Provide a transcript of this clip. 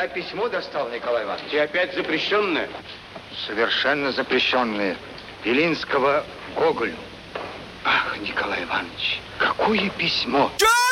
Я письмо достал, Николай Иванович. И опять запрещенное? Совершенно запрещенное. Белинского Гоголю. Ах, Николай Иванович, какое письмо!